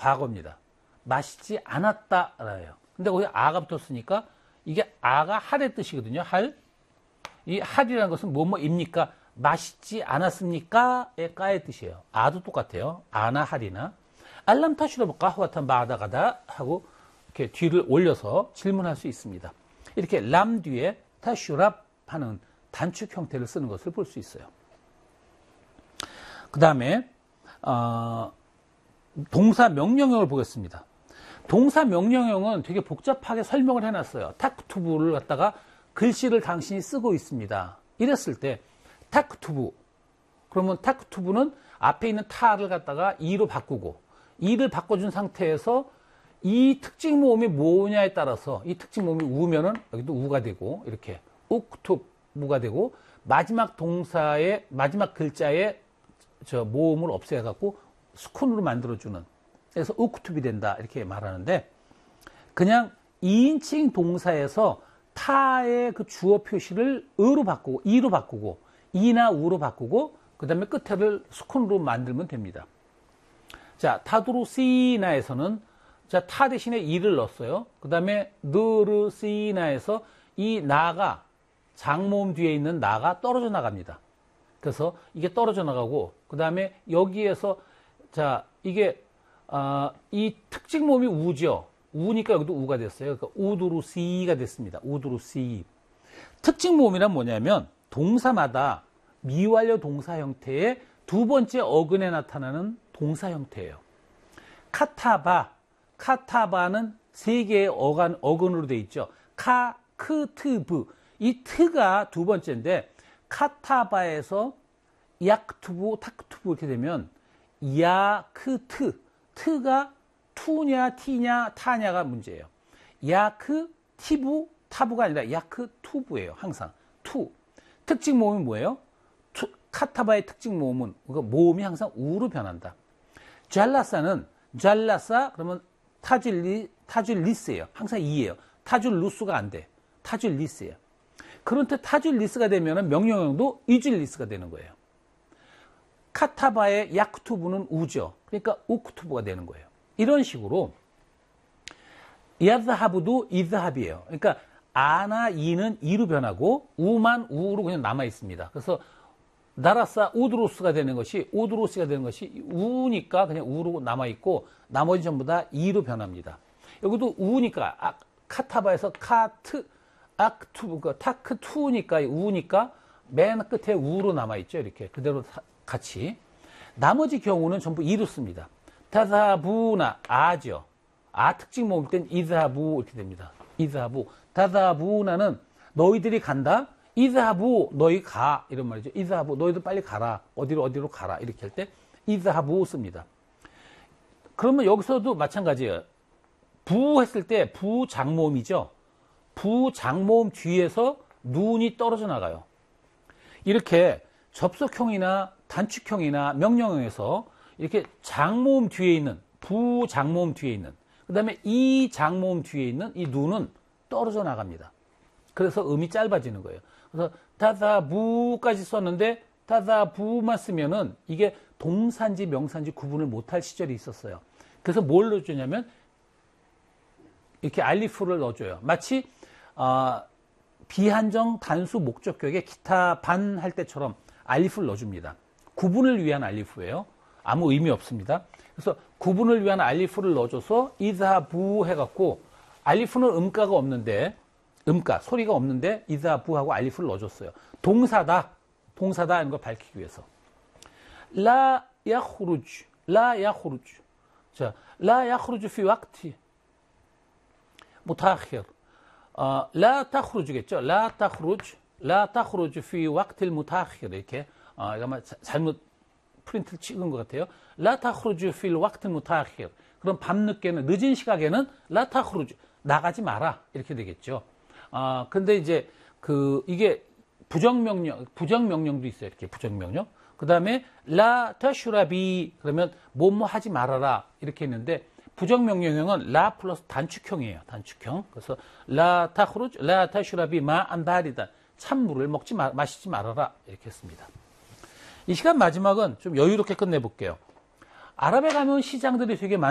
과거입니다. 마시지 않았다라요. 근데 거기 아가 붙었으니까 이게 아가 할의 뜻이거든요. 할. 이 할이라는 것은 뭐뭐입니까? 마시지 않았습니까?의 까의 뜻이에요. 아도 똑같아요. 아나 할이나. 알람 타슈라브 까후와탄 바다가다 하고 이렇게 뒤를 올려서 질문할 수 있습니다. 이렇게 람 뒤에 타슈랍 하는 단축 형태를 쓰는 것을 볼 수 있어요. 그 다음에 동사 명령형을 보겠습니다. 동사 명령형은 되게 복잡하게 설명을 해놨어요. 타크투부를 갖다가 글씨를 당신이 쓰고 있습니다. 이랬을 때 타크투부, 그러면 타크투부는 앞에 있는 타를 갖다가 이로 바꾸고, 이를 바꿔준 상태에서 이 특징 모음이 뭐냐에 따라서 이 특징 모음이 우면은 여기도 우가 되고, 이렇게 욱투부가 되고, 마지막 동사의 마지막 글자의 저 모음을 없애갖고 수kun으로 만들어주는, 그래서 욱투비 된다 이렇게 말하는데, 그냥 2인칭 동사에서 타의 그 주어 표시를 으로 바꾸고, 이로 바꾸고, 이나 우로 바꾸고, 그 다음에 끝에를 수kun으로 만들면 됩니다. 자, 타두루시나에서는 자, 타 대신에 이를 넣었어요. 그 다음에 느르시나에서 이 나가, 장모음 뒤에 있는 나가 떨어져 나갑니다. 그래서 이게 떨어져 나가고, 그 다음에 여기에서 자, 이게 이 특징 모음이 우죠. 우니까 여기도 우가 됐어요. 그러니까 우두루시가 됐습니다. 우두루시. 특징 모음이란 뭐냐면 동사마다 미완료 동사 형태의 두 번째 어근에 나타나는 동사 형태예요. 카타바는 세 개의 어근으로 되어 있죠. 카, 크, 트, 브. 이 트가 두 번째인데, 카타바에서 약투부, 타크투부 이렇게 되면 야, 크, 트. 트가 투냐, 티냐, 타냐가 문제예요. 야크, 티부, 타부가 아니라 야크, 투부예요. 항상. 투. 특징 모음이 뭐예요? 카타바의 특징 모음은, 그러니까 모음이 항상 우로 변한다. 잘라사는, 잘라사, 그러면 타줄리스예요. 항상 이예요. 타줄루스가 안 돼. 타줄리스예요. 그런데 타줄리스가 되면 명령형도 이줄리스가 되는 거예요. 카타바의 야크투부는 우죠. 그러니까 우크투부가 되는 거예요. 이런 식으로 야드하부도 이드합이에요. 그러니까 아나 이는 이로 변하고 우만 우로 그냥 남아 있습니다. 그래서 나라사 우드로스가 되는 것이 우드로스가 되는 것이 우니까 그냥 우로 남아 있고 나머지 전부 다 이로 변합니다. 여기도 우니까 카타바에서 카트 악투 타크투니까 우니까 맨 끝에 우로 남아 있죠. 이렇게 그대로 같이. 나머지 경우는 전부 이로 씁니다. 타다부나 아죠. 아 특징 모을 땐 이드하부 이렇게 됩니다. 이드하부. 타다부나는 너희들이 간다. 이드하부 너희 가 이런 말이죠. 이드하부 너희들 빨리 가라. 어디로 가라. 이렇게 할 때 이드하부 씁니다. 그러면 여기서도 마찬가지예요. 부 했을 때 부장모음이죠. 부장모음 뒤에서 눈이 떨어져 나가요. 이렇게 접속형이나 단축형이나 명령형에서 이렇게 장모음 뒤에 있는, 부장모음 뒤에 있는, 그 다음에 이 장모음 뒤에 있는 이 눈은 떨어져 나갑니다. 그래서 음이 짧아지는 거예요. 그래서 타다부까지 썼는데 타다부만 쓰면은 이게 동사인지 명사인지 구분을 못할 시절이 있었어요. 그래서 뭘 넣어주냐면 이렇게 알리프를 넣어줘요. 마치 비한정 단수 목적격에 기타 반 할 때처럼 알리프를 넣어줍니다. 구분을 위한 알리프예요. 아무 의미 없습니다. 그래서 구분을 위한 알리프를 넣어줘서 이드하부 해갖고 알리프는 음가가 없는데 소리가 없는데 이드하부하고 알리프를 넣어줬어요. 동사다 이런 걸 밝히기 위해서. 라 야흐루주 자, 라 야흐루주 피 왁티 무타히르 라 타흐루주겠죠. 라 타흐루주 피 왁틸 무타히르 이렇게 아마 잘못 프린트를 찍은 것 같아요. 라 타흐루주 필 왁틸 무타히르. 그럼 밤늦게는 늦은 시각에는 라 타흐루주 나가지 마라 이렇게 되겠죠. 근데 이제 이게 부정명령도 있어요. 이렇게 부정명령. 그 다음에 라 타슈라비 그러면 뭐뭐 하지 말아라 이렇게 했는데 부정명령형은 라 플러스 단축형이에요. 단축형. 그래서 라 타슈라비 마 안바리다 찬물을 마시지 말아라 이렇게 했습니다. 이 시간 마지막은 좀 여유롭게 끝내볼게요. 아랍에 가면 시장들이 되게